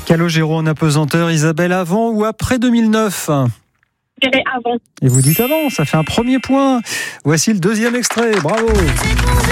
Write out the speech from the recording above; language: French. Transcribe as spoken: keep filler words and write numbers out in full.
Calogero en apesanteur, Isabelle, avant ou après deux mille neuf? Je dirais avant. Et vous dites avant, ça fait un premier point. Voici le deuxième extrait, bravo.